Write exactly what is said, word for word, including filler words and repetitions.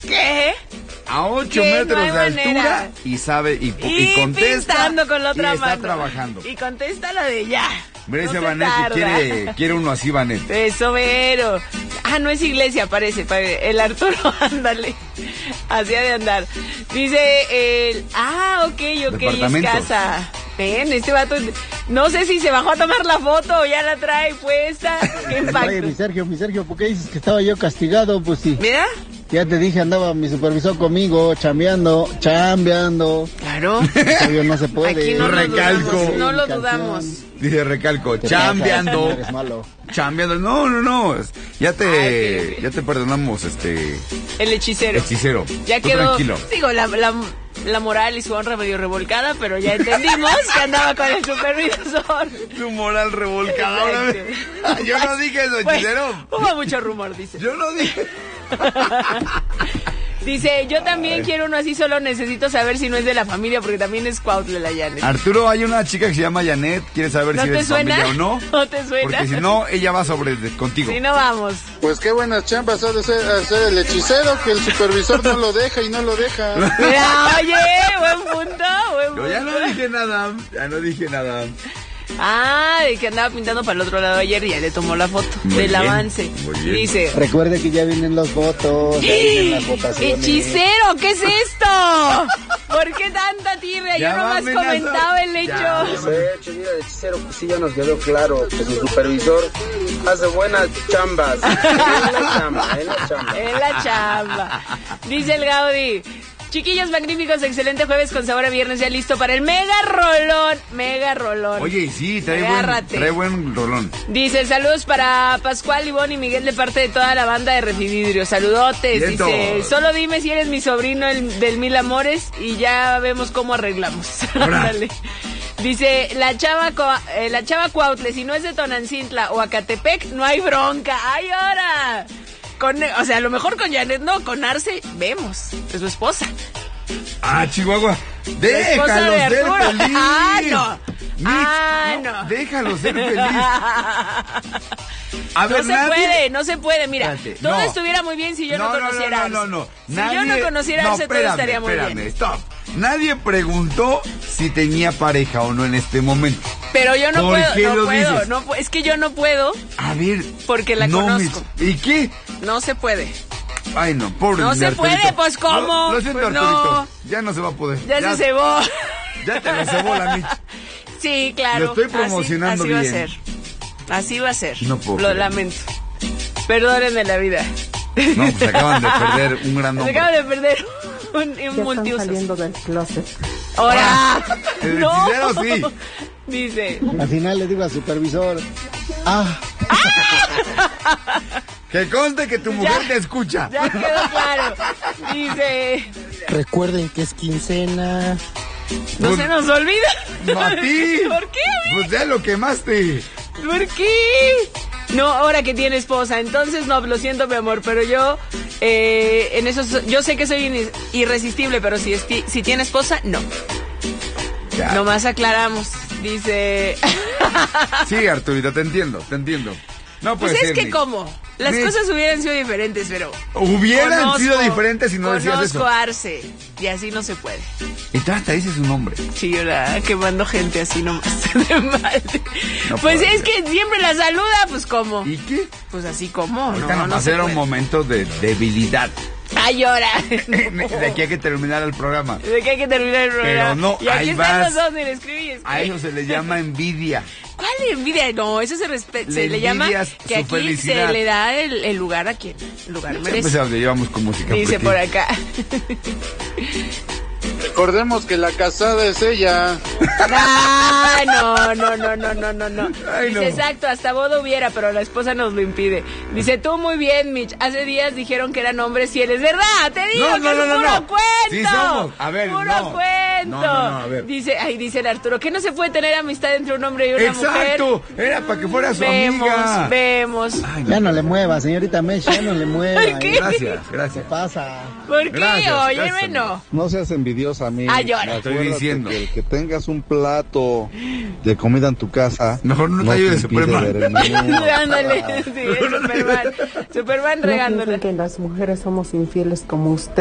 ¿Qué? A ocho ¿Qué? metros No hay de altura manera. y sabe y, Y, y contesta pintando con la otra y está mano. trabajando. Y contesta la de ya. Mira, dice no se Vanet que tarda. quiere, quiere uno así, Vanet. Eso, Vero. Ah, no es iglesia, parece. El Arturo, ándale. Así ha de andar. Dice el... Ah, ok, ok, es casa. Ven, este vato... No sé si se bajó a tomar la foto o ya la trae puesta. Qué impacto. Oye, mi Sergio, mi Sergio, ¿por qué dices que estaba yo castigado? Pues sí. ¿Mira? Ya te dije, andaba mi supervisor conmigo, chambeando, chambeando. Claro. Obvio, no se puede. Aquí no Recalco. lo dudamos. No lo Canción. dudamos. Dice recalco, Te chambeando. pasa, eres malo. Chambeando. No, no, no. Ya te, Ay, sí. ya te perdonamos, este... El hechicero. Hechicero. Ya Tú quedó... tranquilo. Digo, la... la La moral y su honra medio revolcada, pero ya entendimos que andaba con el supervisor. Tu moral revolcada. Ahora me- Yo no dije eso, Pues, hechicero. hubo mucho rumor, dice. Yo no dije. Dice, yo también quiero uno así, solo necesito saber si no es de la familia, porque también es Cuautla la Janet. Arturo, hay una chica que se llama Janet. ¿Quieres saber ¿No si te eres suena? familia o no? ¿No te suena? Porque si no, ella va sobre de- contigo. Si no, vamos. Pues qué buenas chambas ha de ser, hacer el hechicero, que el supervisor no lo deja y no lo deja. Mira, oye, buen punto, buen punto. Yo ya no dije nada. Ya no dije nada. Ah, de que andaba pintando para el otro lado ayer y ya le tomó la foto Muy del bien, avance. muy bien. Dice... Recuerde que ya vienen los votos, ya vienen las votaciones. ¡Hechicero! ¿Qué es esto? ¿Por qué tanta tibia? Ya Yo va nomás amenazando. comentaba el hecho. Ya. hecho, mira, el hechicero, pues sí ya nos quedó claro que su supervisor hace buenas chambas. En la chamba, en la chamba. En la chamba. Dice el Gaudi. Chiquillos magníficos, excelente jueves con sabor a viernes, ya listo para el mega rolón. Mega rolón. Oye, sí, trae buen, Agárrate. trae buen rolón. Dice, saludos para Pascual, Ivonne y Miguel de parte de toda la banda de Refividrio. Saludotes. Vientos. Dice, solo dime si eres mi sobrino el, del Mil Amores y ya vemos cómo arreglamos. Dale. Dice, la chava, Coa- eh, la chava Cuautle, si no es de Tonancintla o Acatepec, no hay bronca. ¡Ay, ahora! Con, o sea, a lo mejor con Janet no, con Arce, vemos. Es su esposa. Ah, Chihuahua. La esposa Déjalo de ser Arturo. feliz. Ah, no. Mitch, Ah, no. Déjalo ser feliz. A No ver, se nadie- puede, no se puede. Mira, Espérate, todo no. estuviera muy bien si yo no, no, conociera a no, no, Arce. no, no. Si Nadie- yo no conociera a no, Arce, todo espérame, estaría muy espérame, bien. Stop. Nadie preguntó si tenía pareja o no en este momento. Pero yo no ¿Por puedo, qué no lo puedo, dices? no pu- es que yo no puedo, A ver. Porque la no, conozco. Mitch. ¿Y qué? no se puede. Ay, no, pobre No mi se Arturito. puede, pues, ¿cómo? Lo, lo siento, Pues, Arturito. no. Ya no se va a poder. Ya, se cebó. Ya te lo cebó la Mitch. Sí, claro. Lo estoy promocionando así, así bien. va a ser. Así va a ser. No puedo Lo creer. lamento. Perdónenme la vida. No, pues acaban de perder un gran Se nombre. acaban de perder un, un Ya están multiusos. saliendo del closet. ¡Ahora! El ¡No! hechicero sí. Dice... Al final le digo al supervisor, ah, Que conste que tu mujer Ya. te escucha. Ya quedó claro. Dice... recuerden que es quincena. No Pues, se nos olvida. No a ti. ¿Por qué? Pues ya lo quemaste. ¿Por qué? No, ahora que tiene esposa. Entonces, no, lo siento, mi amor, pero yo, eh, en eso, so- yo sé que soy in- irresistible, pero si, esti- si tiene esposa, no. Ya. Nomás aclaramos. Dice... Sí, Arturito, te entiendo, te entiendo. No Pues puede es ser, que Mitch. como. Las Mitch, cosas hubieran sido diferentes, pero... Hubieran conozco- sido diferentes si no decías Conozco eso. a Arce, y así no se puede. Y tú hasta dices su nombre. Sí, yo la quemando gente así nomás de mal. No Pues puede es que siempre la saluda, pues como. ¿Y qué? Pues así como, Ahorita no, nos no se era un puede. momento de debilidad. Ay, llora. De aquí hay que terminar el programa. De que hay que terminar el programa. Pero no, y aquí ahí están vas. los dos, ni le escribe y escribe. A eso se le llama envidia. ¿Cuál envidia? No, eso se, respe- Le se le llama envidias que su aquí felicidad. se le da el, el lugar a quien el lugar Siempre merece. se le llevamos con música. Dice porque- por acá. Recordemos que la casada es ella. Ay, no, no, no, no, no, no, no. Ay, Dice, no. exacto, hasta boda hubiera, pero la esposa nos lo impide. Dice, tú muy bien, Mitch. Hace días dijeron que eran hombres fieles. ¿Verdad? Te digo No, que no, es no, no, puro no. cuento. Sí somos. A ver, puro no. cuento. siento. No, no, no, a ver. Dice, ay, dice el Arturo, que no se puede tener amistad entre un hombre y una Exacto, mujer. Exacto, era para que fuera su vemos, amiga. Vemos, Ay, Ya no le mueva, señorita Mesh, ya no le mueva. ¿Por qué? Gracias, ¿Qué gracias. pasa? ¿Por qué? Gracias, Óyeme, gracias, no. No seas envidiosa, a mí. Ah, llora. Estoy Acuérdate diciendo. Que el que tengas un plato de comida en tu casa. Mejor no te te ayudes, impide Superman. ver el menú. Ándale, sí, es Superman. Superman No regándola. piensen que las mujeres somos infieles como usted.